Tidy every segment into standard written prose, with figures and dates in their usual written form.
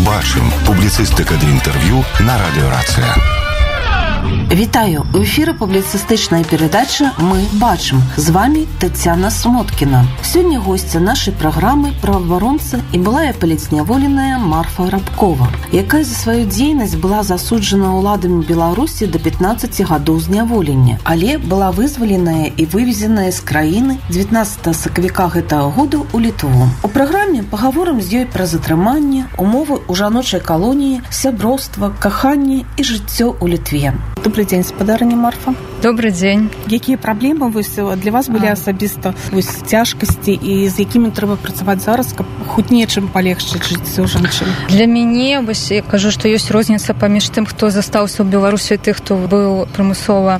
Бачым. Публіцыстыка ды інтэрв'ю на радыёрацыя. Вітаю! У эфіры публіцыстычная перадача «Мы бачым». З вами Тетяна Смоткіна. Сёння госця нашай праграмы праваабаронца і былая палітзняволеная Марфа Рабкова, якая за сваю дзейнасць была засуджана ўладамі Беларусі да 15 гадоў зняволення, але была вызваленая і вывезеная з краіны 19 сакавіка гэтага году ў Літву. У праграме пагаворым з ёй пра затрыманне, умовы ў жаночай калоніі, сяброўства, каханне і жыццё ў Літве. Добрый день, спадарыня Марфа. Добрый день. Якія праблемы для вас былі асабіста цяжкасці і з якімі трэба працаваць зараз, каб хоць нечым палегчыць жыццё жанчын? Для мяне, я кажу, што ёсць розніца паміж тым, хто застаўся ў Беларусі, і тых, хто быў прымусова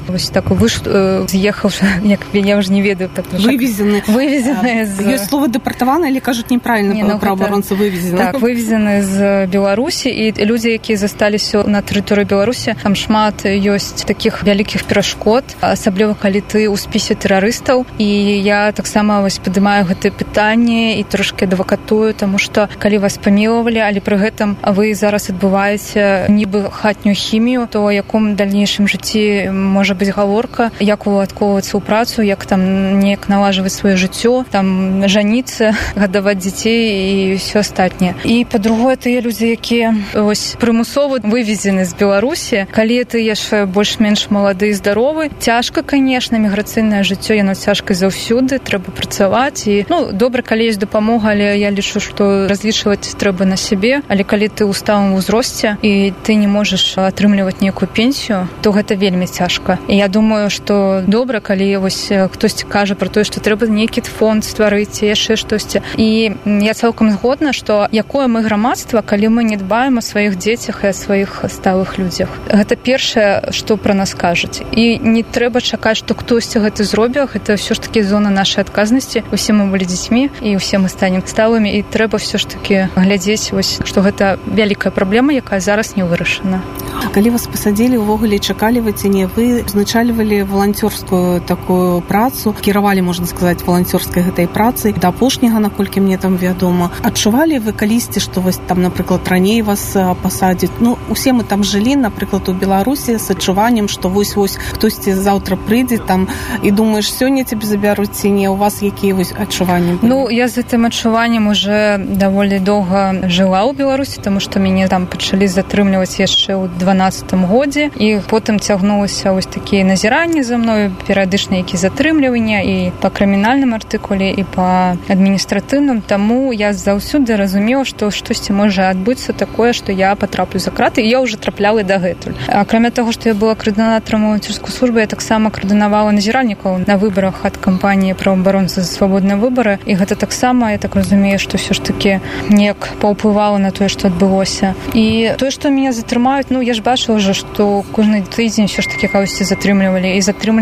з'ехаў, як я ўжо не ведаю, вывезены з... Ёсць слова дэпартаваны, але кажуць неправільна, праваабаронцы вывезены. Так, вывезены з Беларусі, і людзі, якія засталіся на тэрыторыі Беларусі, там шмат ёсць такіх вялікіх перашкод, асабліва калі ты ў спісе тэрарыстаў. І я таксама падымаю гэтае пытанне і трошкі адвакатую, таму што калі вас памілавалі, але пры гэтым вы зараз адбываеце нібы хатнюю хімію, то ў якому дальнейшым жыцці можа быць гаворка, як уладкоўвацца ў працу, як там неяк налажваць сваё жыццё, там жаніцца, гадаваць дзяцей і ўсё астатняе. І па-другое, тыя людзі, якія прымусова вывезены з Беларусі, калі ты яшчэ больш-менш малады і здаровы, цяжка, конечно, міграцыйнае жыццё, яно цяжка заўсёды, трэба працаваць. І, добра, калі ёсць дапамога, але я лічу, што разлічваць трэба на сябе. Але калі ты ў сталым узросце і ты не можаш атрымліваць нейкую пенсію, то гэта вельмі цяжка. І я думаю, што добра, калі хтосьці кажа пра тое, што трэба нейкі фонд стварыць, яшчэ штосьці. І я цалкам згодна, што якое мы грамадства, калі мы не дбаем о сваіх дзецях і о сваіх сталых людзях. Гэта першае, што пра нас кажуць. І не трэба чакаць, што хтосьці гэта зробіць. Гэта ўсё ж такі зона нашай адказнасці. Усе мы былі дзецьмі, і ўсе мы станем сталымі, і трэба ўсё ж такі глядзець, што гэта вялікая праблема, якая зараз не вырашана. Калі вас пасадзілі, увогуле чакалі вы ці не? Вы узначальвалі валанцёрскую такую працу, кіравалі, можна сказаць, валанцёрскай гэтай працай да апошняга, наколькі мне там вядома. Адчувалі вы калісьці, што там, напрыклад, раней вас пасадзяць? Усе мы там жылі, напрыклад, у Беларусі з адчуваннем, што вось хтосьці заўтра прыйдзе там і думаеш, сёння цябе забяруць ці не? У вас якія адчуванні былі? Я з гэтым адчуваннем уже даволі доўга жыла ў Беларусі, таму што мяне там пачалі затрымліваць яшчэ ў 12-м годзе, і потым цягнулася такія назіранні за мною, перыядычна які затрымлівання і па крымінальным артыкуле, і па адміністратыўным. Таму я заўсёды разумела, што штосьці можа адбыцца такое, што я патраплю за краты, і я ўжо трапляла дагэтуль. Акрамя таго, што я была каардынатарам валанцёрскай службы, я таксама каардынавала назіральнікаў на выбарах ад кампаніі праваабаронцы за свабодныя выбары, і гэта таксама, я так разумею, што ўсё ж такі неяк паўплывала на тое, што адбылося. І тое, што мяне затрымаюць, я ж бачыла ўжо, што кожны тыдзень ўсё ж такі кагосьці затрымлівалі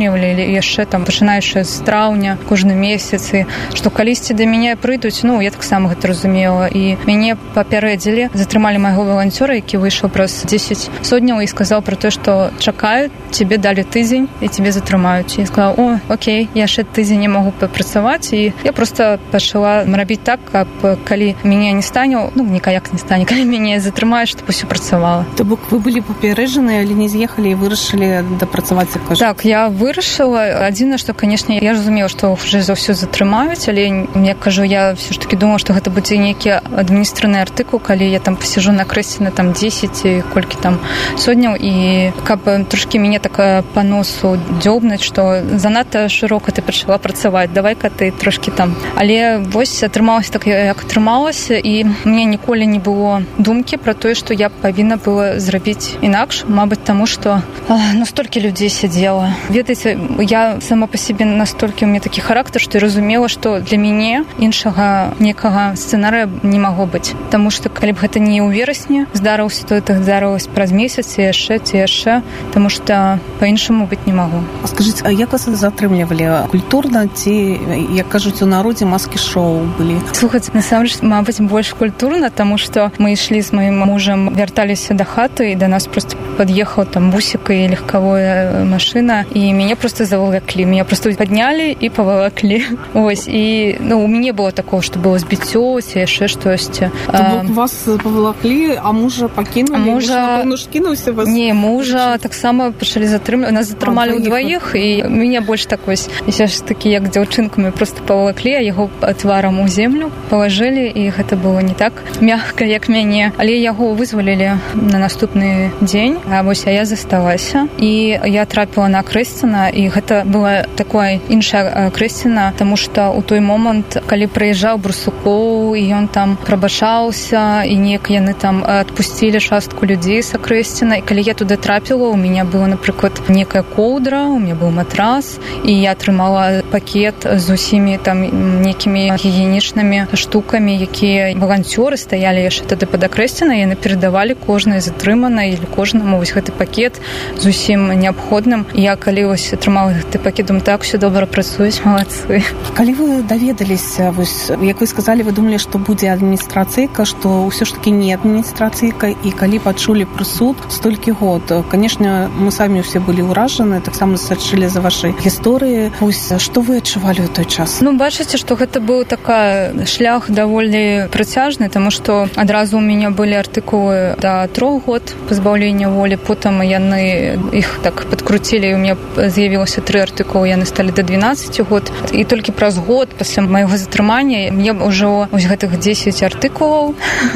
яшчэ там, пачынаючы з траўня, кожны месяц, і што калісьці да мяне прыйдуць, я таксама гэта разумела. І мяне папярэдзілі, затрымалі майго валанцёра, які выйшаў праз 10 сотняў і сказаў пра тое, што чакаюць, тебе далі тыдзень і тебе затрымаюць. І я сказала, окей, я яшчэ тыдзень не могу папрацаваць, і я просто пачала рабіць так, каб калі мяне не стане, ніяк не стане, калі мяне затрымаюць, чтобы ўсё працавала. То бок вы былі папярэджаны, але не з'ехалі і вырашылі дапрацаваць, як кажуць? Так, я вырашыла. Адзінае, што, канешне, я разумела, што ўжо за ўсё затрымаюць, але, як кажу, я ўсё ж такі думала, што гэта будзе нейкі адміністратыўны артыкул, калі я там пасяжу на крэсе на 10 і колькі там сотняў, і каб трошкі мяне так па носу дзёбнуць, што занадта шырока ты пачала працаваць, давай-ка ты трошкі там. Але атрымалася так, як атрымалася, і мне ніколі не было думкі пра тое, што я павінна была зрабіць інакш, мабыць, таму што настолькі людзей сядзела. Ведаеце, я сама па сябе настолькі, у мяне такі характар, што я разумела, што для мяне іншага некага сцэнарыя не магло быць. Таму што калі б гэта не ў верасні здарылася, то гэта здарылася праз месяц і яшчэ, таму што па-іншаму быць не магу. Скажыце, а як вас затрымлівалі? Культурна ці, як кажуць у народзе, маскі-шоу былі? Слухайце, насамрэч, мабыць, больш культурна, таму што мы ішлі з маім мужам, вярталіся да хаты, і да нас нас просто подъехала там бусик и легковая машина, и меня просто заволокли. Меня просто подняли и поволокли. Ось. И у меня не было такого, что было збіццё ці яшчэ штосьці. Вас поволокли, а мужа покинули? Муж, напевно, ж кинувся вас? Не, мужа таксама пачалі затрымліваць. Нас затрымалі ўдваіх, і мяне больш так вось, я ж такі, як дзяўчынкамі, просто поволокли, а яго тварам у землю палажылі, і гэта было не так мягка, як мяне. Але яго вызвалілі на наступны дзень, а я засталася. І я трапіла на Крэсціна, і гэта была такая іншая Крэсціна, таму што ў той момант, калі прыязджаў Барсукоў, і ён там прабачаўся, і неяк яны там адпусцілі частку людзей са Крэсціна. І калі я туды трапіла, у мяне была, напрыклад, некая коўдра, у мяне быў матрас, і я атрымала пакет з усімі там некімі гігіенічнымі штукамі, якія валанцёры стаялі яшчэ тады пад Крэсціна, і яны перадавалі кожнай затрыманай или кожнаму вось гэты пакет з усім неабходным. Я калі вось атрымала гэты пакет, думаю, так, все добра працуюць, малодцы. Калі вы даведаліся, вось, як вы сказалі, вы думалі, што будзе адміністрацыйка, што ўсё ж таки не адміністрацыйка, і калі пачулі пра суд столькі год, конечно, мы самі ўсе былі ўражаны, таксама сачылі за вашай гісторыі. Вось, што вы адчувалі ў той час? Бачыце, што гэта быў такі шлях даволі працяжны, таму што адразу у мяне былі артыкулы да 3 год пазбаўлення волі, потым яны іх так падкруцілі, і у мяне з'явілася 3 артыкулы, яны сталі да 12 год. І толькі праз год пасля майго затрымання мне ўжо ось гэтых 10 артыкулаў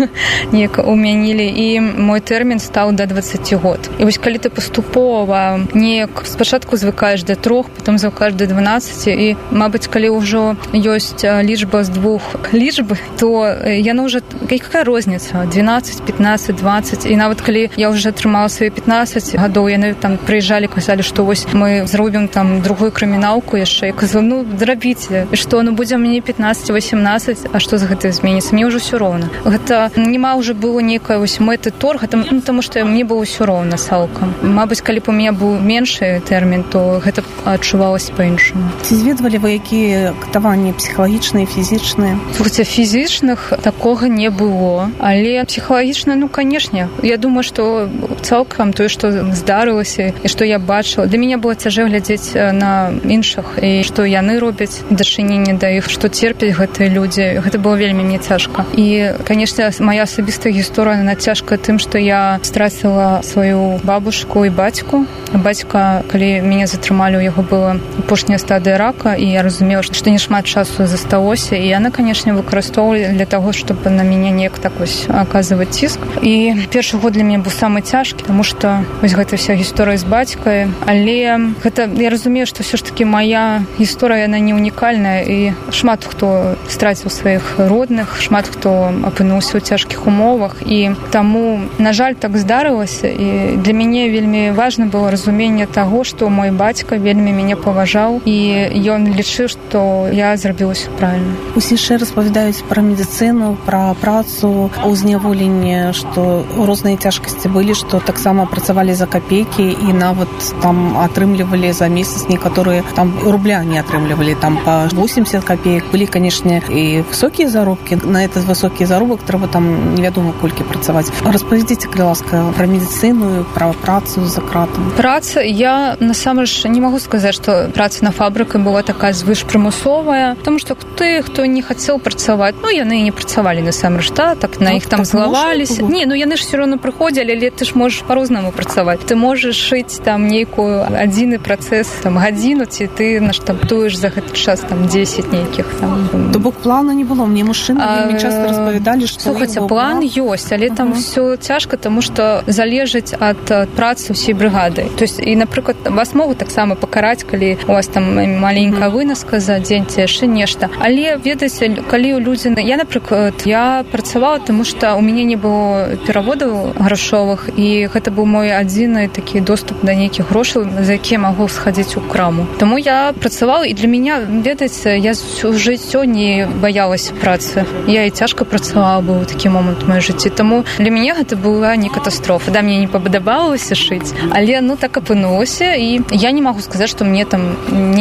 неяк умянілі, і мой тэрмін стаў да 20 год. І вось калі ты паступова неяк спачатку звыкаеш да 3, потым звыкаеш да 12, і, мабыць, калі ўжо ёсць лічба з 2 лічбы, то яна ўжо, якая розніца? 12, 15, 20. І нават калі я ўжо атрымала свае 15 гадоў, яны там прыязджалі, казалі, што вось мы зробім там другую крыміналку яшчэ. Я казала, зрабіце. І што, будзе мне 15, 18, а што за гэта зменіцца? Мне ўжо ўсё роўна. Гэта нема ўжо было нейкая вось мэты торга, таму што мне было ўсё роўна цалкам. Мабыць, калі б у мяне быў меншы тэрмін, то гэта адчувалася па-іншаму. Ці зведвалі вы, якія катаванні псіхалагічныя, фізічныя? Слухайце, фізічных такога не было, але псіхалагічна, канешне. Я думаю, што цалкам тое, што здарылася і што я бачыла, для мяне было цяжэй глядзець на іншых, і што яны робяць дачыненне да іх, што церпяць гэтыя людзі. Гэта было вельмі мне цяжка. І, канешне, моя асабістая гісторыя, она цяжка тым, што я страціла сваю бабушку і бацьку. Бацька, калі мяне затрымалі, у яго была апошняя стадыя рака, і я разумела, што не шмат часу засталося, і яна, канешне, выкарыстоўвала для таго, чтобы на мяне неяк так вось аказваць ціск. І першы год для мяне быў самы цяжкі, таму што вось гэта вся гісторыя з бацькай, але гэта, я разумею, што ўсё ж такі моя гісторыя, яна не унікальная, і шмат хто страціў сваіх родных, шмат хто апынуўся ў цяжкіх умовах, і таму, на жаль, так здарылася, і для мяне вельмі важна было разуменне таго, што мой бацька вельмі мяне паважаў, і ён лічыў, што я зрабіла ўсё правільна. Усе яшчэ распавядаюць пра медыцыну, пра працу ў зняволенні, што розныя цяжкасці былі, што таксама працавалі за капейкі, і нават там атрымлівалі за месяц, некаторыя там рубля не атрымлівалі, там па 80 копеек. Былі, канешне, і высокія заробкі. На этот высокі заробак трэба там невядома колькі працаваць. Распавядзіце, калі ласка, пра медыцыну, пра працу за кратам. Праца, я насамрэч не магу сказаць, што праца на фабрыцы была такая звышпрымусовая, тому што ты, хто не хацеў працаваць, яны і не працавалі насамрэч, так на іх там злаваліся. Не, яны ж все равно прыходзілі, але ты ж можаш па-рознаму працаваць. Ты можаш шыць там нейкую адзіны працэс, там гадзіну, ці ты наштамтуеш за гэты час там 10 нейкіх там. То бок плана не было. Мне мужчыны вельмі часта распавядалі, што слухайце, план ёсць, але там все цяжка, таму што залежыць ад працы ўсей брыгады. То есть, і, напрыклад, вас могуць таксама пакараць, калі у вас там маленькая вынаска за дзень ці яшчэ нешта. Але ведаеце, калі людзі, я, напрыклад, я працавала, таму што у мяне не было пераводаў грашовых, і гэта быў мой адзіны такі доступ да нейкіх грошай, за якія магу схадзіць у краму. Таму я працавала, і для мяне, ведаеце, я ўжо жыццё не баялася працы. Я і цяжка працавала, быў такі момант у маёй жыцці. Таму для мяне гэта была не катастрофа. Да, мне не падабалася шыць, але так апынулася, і я не магу сказаць, што мне там нейкі былі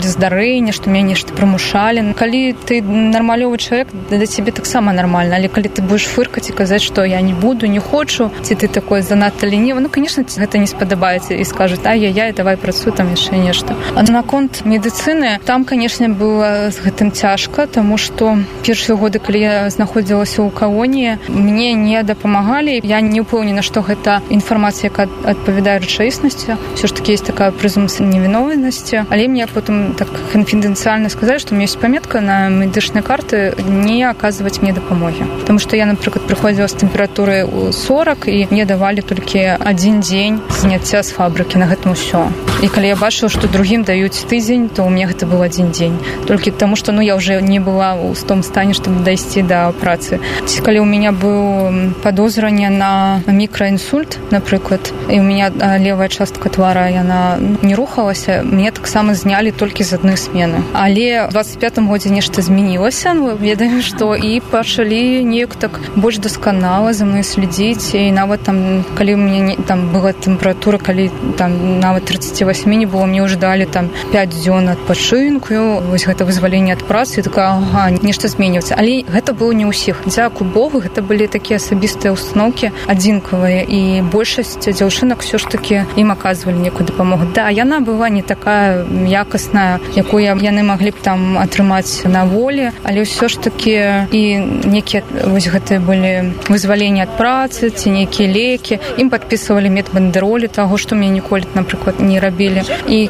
будзе здарэнне, што мяне нешта прымушалі. Калі ты нармалёвы чалавек, для цябе таксама нармальна, але калі ты будзеш фыркаць і казаць, што я не буду, не хочу, ці ты такой занадта лінівы, конечно, гэта не спадабаецца і скажуць, ай-яй-яй, давай працуй, там яшчэ нешта. А наконт медыцыны, там, конечно, было з гэтым цяжка, таму што першыя годы, калі я знаходзілася ў калоніі, мне не дапамагалі. Я не ўпэўнена, што гэта інфармацыя, якая адпавядае рэчаіснасці. Все ж таки есть такая презумпцыя невіновнасці, але мне потым так канфідэнцыяльна сказалі, што у меня есть памятка на медычнай карты не аказваць мне дапамогі. Таму што я, напрыклад, прыходзіла з тэмпературай 40 і мне давалі толькі адзін дзень зняцця з фабрыкі, на гэтым усё. І калі я бачыла, што другім даюць тыдзень, то у меня гэта быў адзін дзень. Толькі таму, што я ўжо не была ў том стане, чтобы дайсці да працы. Ці калі у меня быў падозранне на мікраінсульт, напрыклад, і у меня левая частка твара, яна не рухалася, мне таксама знялі толькі з адной смены. Але ў 25-м годзе нешта змянілася, ведаем, што і пачалі неяк так больш дасканала за мной следзіць, і нават там, калі у мяне там была тэмпература, калі там нават 38 не было, мне ўжо далі там 5 дзён адпачынку, вось гэта вызваленне ад працы, і такая, нешта зменіцца. Але гэта было не ўсіх. Дзякуй Богу, гэта былі такія асабістыя установкі адзінкавыя, і большасць дзяўчынак ўсё ж такі ім аказвалі некую дапамогу. Да, яна была не такая якасная, якую яны маглі б там атрымаць на волі, але ўсё ж такі і некія вось гэтыя былі вызваленні ад працы, ці нейкія лекі, ім падпісвалі медбандэролі таго, што мне ніколі, напрыклад, не рабілі. І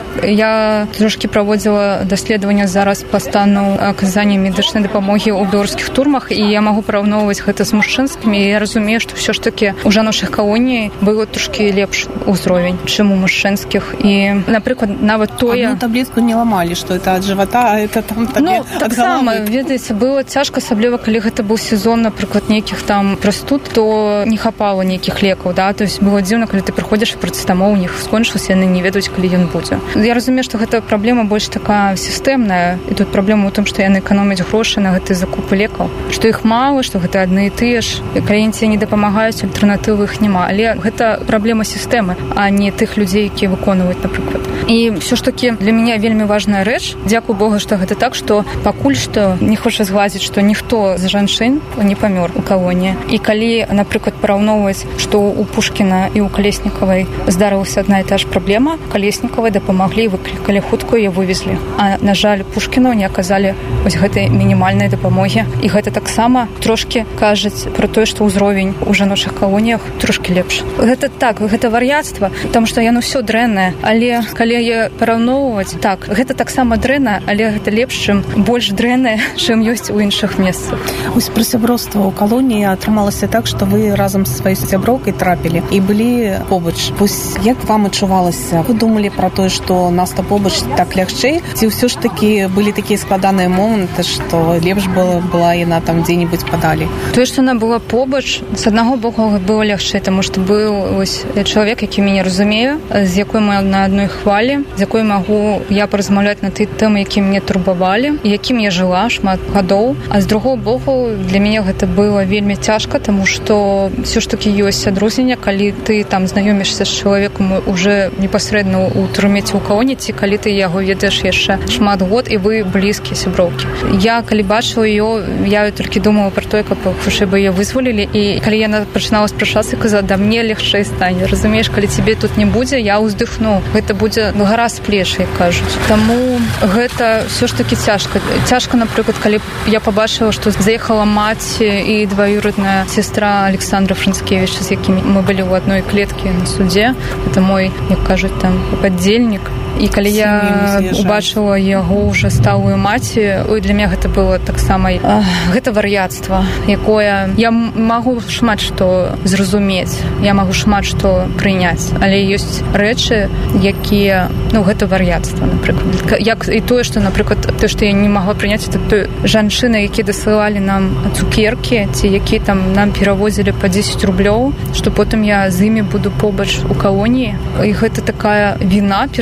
я трошкі праводзіла даследаванне зараз па стану аказання медычнай дапамогі ў беларускіх турмах, і я магу параўноўваць гэта з мужчынскімі, і я разумею, што ўсё ж такі у жаночых калоній было трошкі лепш узровень, чым у мужчынскіх. І, напрыклад, нават тое... Одну таблетку не ламалі, што это ад жывата, а это там табе ад галавы. Ведаеце, было цяжка, асабліва, калі гэта быў сезон, напрыклад, нейкіх там прастуд, то не хапала нейкіх лекаў, да? То есть было дзіўна, калі ты прыходзіш, і парацетамол у них скончыўся, яны не ведаюць, калі ён будзе. Я разумею, што гэта праблема больш такая сістэмная, і тут праблема ў том, што яны эканомяць грошы на гэтыя закупы лекаў, што іх мала, што гэта адны і тыя ж, кліенты не дапамагаюць, альтэрнатывы іх няма. Але гэта праблема сістэмы, а не тых людзей, якія выконваюць, напрыклад. І ўсё ж такі для мяне вельмі важная рэч. Дзякуй Богу, што гэта так, што пакуль што не хоча згладзіць, што ніхто з жанчын не памёр у калоніі. І калі, напрыклад, параўноўваць, што у Пушкіна і у Калеснікавай здарылася адна і та ж праблема, Калеснікавай дапамаглі і выклікалі хуткую, і вывезлі. А, на жаль, Пушкіну не аказалі вось гэтай мінімальнай дапамогі. І гэта таксама трошкі кажуць про тое, што ўзровень у жаночых калоніях трошкі лепш. Гэта так, гэта вар'яцтва, таму што яно ўсё дрэннае, але калі яе параўноўваць, так, гэта таксама дрэнна, але гэта лепш, чым больш дрэннае, чым ёсць у іншых месцах. Вось пра сяброўства ў калоніі атрымалася так, што вы разам з сваёй сяброўкай трапілі і былі побач. Вось як вам адчувалася? Вы думалі пра тое, што нас-то побач так лягчэй? Ці ўсё ж такі былі такія складаныя моманты, што лепш была яна там дзе-небудзь падалі? Тое, што яна была побач, з аднаго боку было лягчэй, таму што быў вось чалавек, які мяне разумее, з якой мы на адной хвалі, з якой магу я паразмаўляць на тыя тэмы, які мяне турбавалі, і якім я жыла шмат гадоў. А з другого боку, для мяне гэта было вельмі цяжка, таму што ўсё ж такі ёсць адрозненне, калі ты там знаёмішся з чалавекам уже непасрэдна ў турме ці ў калоніі, ці калі ты яго ведаеш яшчэ шмат год, і вы блізкія сяброўкі. Я, калі бачыла яе, я толькі думала пра тое, каб хутчэй бы яе вызвалілі, і калі яна пачынала спрачацца, казала, да мне лягчэй стане. Разумееш, калі цябе тут не будзе, я ўздыхну. Гэта будзе гара з плеч, як кажуць. Таму гэта ўсё ж такі цяжка. Цяжка, напрыклад, калі я пабачыла, што заехала маці і дваюродная сестра Александра Францкевіча, з якімі мы былі ў адной клеткі на судзе. Это мой, як кажуць, там падзельнік. І калі я убачыла яго ўжо сталую маці, для мяне гэта было таксама гэта вар'яцтва, якое я магу шмат што зразумець, я магу шмат што прыняць, але ёсць рэчы, якія, гэта вар'яцтва, напрыклад. Як і тое, што, напрыклад, тое, што я не магла прыняць, это той жанчыны, якія дасылалі нам цукеркі, ці якія там нам перавозілі па 10 рублёў, што потым я з імі буду побач у калоніі. І гэта такая віна перад імі,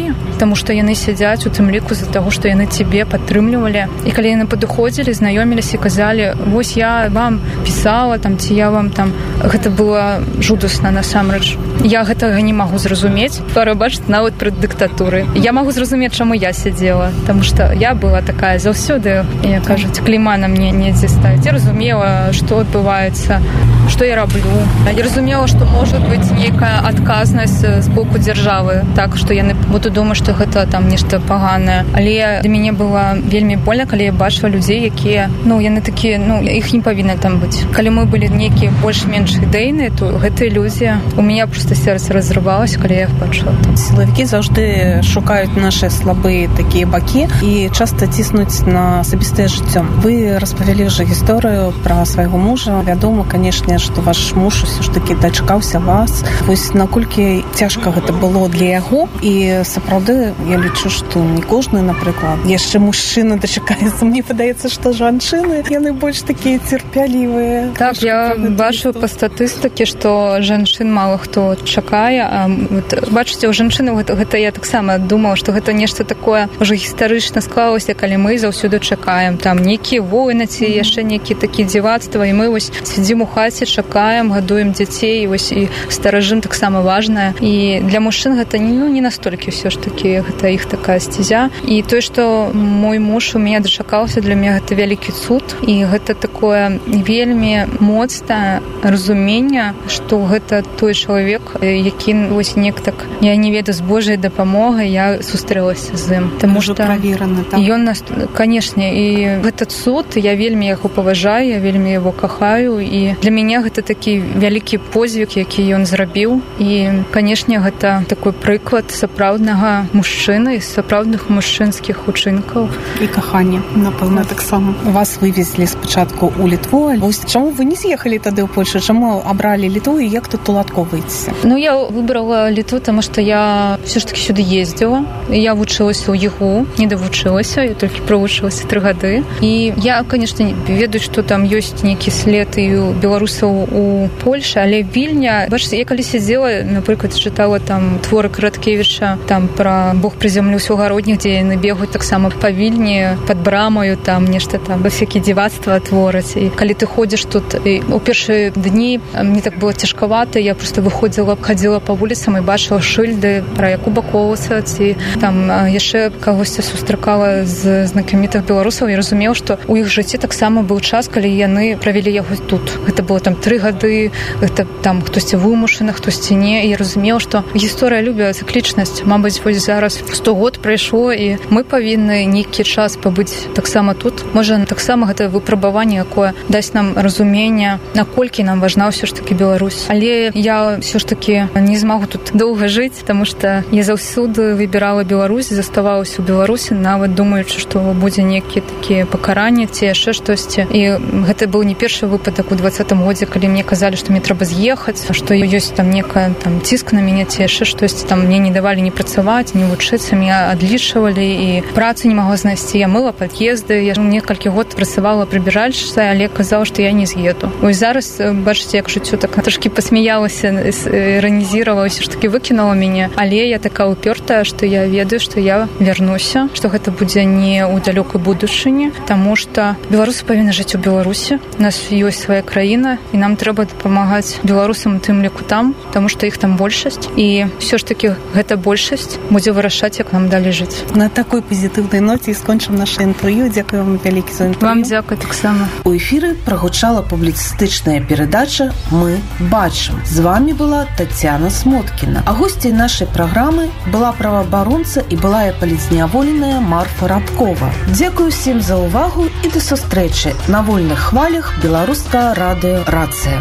людзьмі, таму што яны сядзяць у тым ліку з-за таго, што яны цябе падтрымлівалі. І калі яны падыходзілі, знаёміліся і казалі: вось я вам пісала там, ці я вам там, гэта было жудасна насамрэч. Я гэтага не магу зразумець. Бачыце, нават пры дыктатуры. Я магу зразумець, чаму я сядзела, таму што я была такая заўсёды, як кажуць, клейма на мне недзе ставіць. Я разумела, што адбываецца, што я раблю. Я разумела, што можа быць нейкая адказнасць з боку дзяржавы, так, што яны будуць думаць, што гэта там нешта паганае. Але для мяне было вельмі больна, калі я бачыла людзей, якія, яны такія, іх не павінна там быць. Калі мы былі нейкія больш-менш ідэйныя, то гэтыя людзі, у мяне проста сэрца разрывалася, калі я іх бачыла. Сілавікі заўжды шукаюць наши слабыя такія бакі і часта ціснуць на асабістае жыццё. Вы распавялі ўжо гісторыю пра свайго мужа. Вядома, канешне, што ваш муж усё ж такі дачакаўся вас. Вось наколькі цяжка гэта было для яго. І сапраўды, я лічу, што не кожны, напрыклад, яшчэ мужчына дачакаецца. Мне падаецца, што жанчыны, яны больш такія цярпялівыя. Так, я бачу па статыстыке, што жанчын мала хто чакае. Бачыце, у жанчыны гэта я таксама думала, што гэта нешта такое ўжо гістарычна склалася, калі мы заўсёды чакаем. Там нейкія войны ці яшчэ нейкія такія дзівацтва, і мы вось сядзім у хаце, чакаем, гадуем дзяцей, і старажым таксама важная. І для мужчын гэта не настолькі ўсё ж такі, гэта іх такая сцезя. І тое, што мой муж у мяне дачакаўся, для мяне гэта вялікі цуд. І гэта такое вельмі моцнае разуменне, што гэта той чалавек, які вось неяк так, я не ведаю, з Божай дапамогай я сустрэлася з ім. Таму што правераны, так? Ён нас, канешне, і гэта цуд, я вельмі яго паважаю, я вельмі яго кахаю, і для мяне гэта такі вялікі подзвіг, які ён зрабіў. І, канешне, гэта такой прыклад сапраўднага мужчыны, сапраўдных мужчынскіх учынкаў. І кахання, напэўна, таксама. Вас вывезлі спачатку ў Літву. Вось чаму вы не з'ехалі тады ў Польшу? Чаму абралі Літву і як тут уладкоўваецеся? Я выбрала Літву, таму што я ўсё ж такі сюды ездзіла. Я вучылася ў ЕГУ, не давучылася, я толькі правучылася 3 гады. І я, канешне, ведаю, што там ёсць нейкі след і у беларусаў у Польшы, але Вільня, бачыце, я калі сядзела, напрыклад, чытала там творы Караткевіча, там пра Бог прызямліўся ў гародніх, дзе яны бегаюць таксама па Вільні, пад брамаю, там нешта там, всякие дзівацтва твораць. І калі ты ходзіш тут, і у першыя дні мне так было цяжкавата, я просто выходзіла, хадзіла па вуліцам і бачыла шыльды пра Якуба Коласа, ці там яшчэ кагосьці сустракала з знакамітых беларусаў. Я разумела, што у іх жыцці таксама быў час, калі яны правялі яго тут. Гэта было там 3 гады, гэта там хтосьці вымушаны, хтосьці не. І я разумела, што гісторыя любіць цыклічнасць. Мабыць, вось зараз 100 год прайшло, і мы павінны нейкі час пабыць таксама тут. Можа, таксама гэта выпрабаванне, якое дасць нам разуменне, наколькі нам важна ўсё ж такі Беларусь. Але я ўсё ж такі не змагу тут доўга жыць, таму што я заўсёды выбірала Беларусь, заставалася ў Беларусі, нават думаючы, што будзе нейкія такія пакаранні ці яшчэ штосьці. І гэта быў не першы выпадак у 20-м годзе, калі мне казалі, што мне трэба з'ехаць, што ёсць там некая там ціск на мяне ці яшчэ штосьці, там мне не давалі ні працаваць, ні вучыцца, меня адлічвалі і працу не магла знайсці. Я мыла пад'езды, я некалькі год працавала прыбіральшчыцай, але казала, што я не з'еду. Ось зараз, бачыце, як жыццё так трошкі пасмяялася, іранізіравала, ўсё ж такі выкінула мяне, але я такая упёртая, што я ведаю, што я вярнуся, што гэта будзе не ў далёкай будучыні, таму што беларусы павінны жыць у Беларусі. У нас ёсць свая краіна, і нам трэба дапамагаць беларусам у тым ліку там, таму што іх там большасць, і ўсё ж такі гэта большасць будзе вырашаць, як нам далей жыць. На такой пазітыўнай ноце і скончым наше інтэрв'ю. Дзякую вам вялікі за інтэрв'ю. Вам дзякуй таксама. У эфіры прагучала публіцыстычная перадача «Мы бачым». З вами была Тацяна Смоткіна. А госцей нашай праграмы была праваабаронца і былая палітзняволеная Марфа Рабкова. Дзякую всім за ўвагу і да сустрэчы на вольных хвалях беларускага радыё «Рацыя».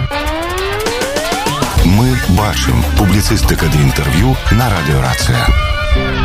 Мы бачым. Публіцыстыка ды інтэрв'ю на радыё «Рацыя».